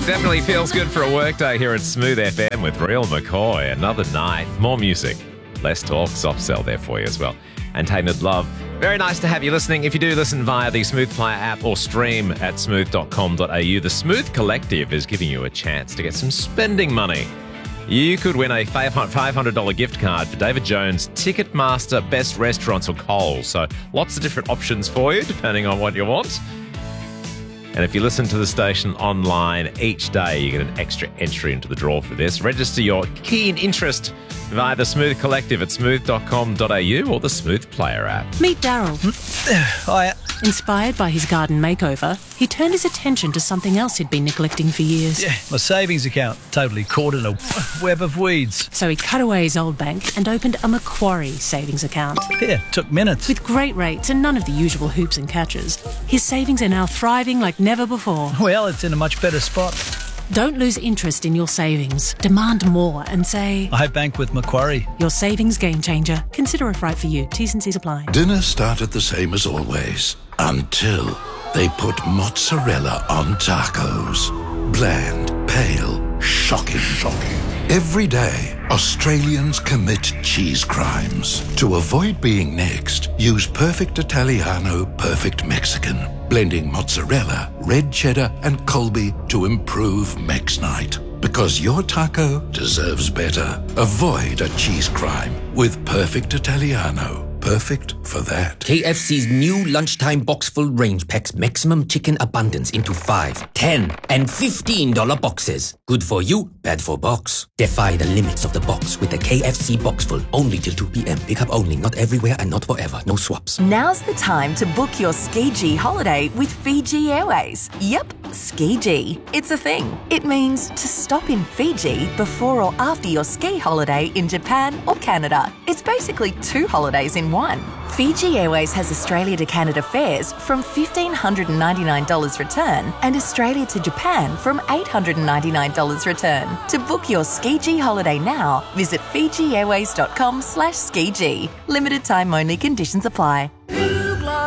Definitely feels good for a workday here at Smooth FM with Real McCoy. Another night, more music, less talk, soft sell there for you as well. And Tainted Love. Very nice to have you listening. If you do listen via the Smooth Player app or stream at smooth.com.au, the Smooth Collective is giving you a chance to get some spending money. You could win a $500 gift card for David Jones' Ticketmaster Best Restaurants or Coles. So lots of different options for you, depending on what you want. And if you listen to the station online each day, you get an extra entry into the draw for this. Register your keen interest via the Smooth Collective at smooth.com.au or the Smooth Player app. Meet Daryl. Hiya. Inspired by his garden makeover, he turned his attention to something else he'd been neglecting for years. Yeah, my savings account, totally caught in a web of weeds. So he cut away his old bank and opened a Macquarie savings account. Yeah, took minutes. With great rates and none of the usual hoops and catches, his savings are now thriving like never before. Well, it's in a much better spot. Don't lose interest in your savings. Demand more and say, I bank with Macquarie. Your savings game changer. Consider if right for you. T's and C's apply. Dinner started the same as always until they put mozzarella on tacos. Bland, pale, shocking. Every day, Australians commit cheese crimes. To avoid being next, use Perfect Italiano, Perfect Mexican. Blending mozzarella, red cheddar, and Colby to improve Mex Night. Because your taco deserves better. Avoid a cheese crime with Perfect Italiano. Perfect for that. KFC's new lunchtime box full range packs maximum chicken abundance into 5, 10, and $15 boxes. Good for you, bad for box. Defy the limits of the box with the KFC box full. Only till 2 p.m. Pick up only, not everywhere and not forever. No swaps. Now's the time to book your Ski holiday with Fiji Airways. Yep, Ski. It's a thing. It means to stop in Fiji before or after your ski holiday in Japan or Canada. It's basically 2 holidays in one. Fiji Airways has Australia to Canada fares from $1,599 return and Australia to Japan from $899 return. To book your Ski holiday now, visit FijiAirways.com/Ski. Limited time only, conditions apply.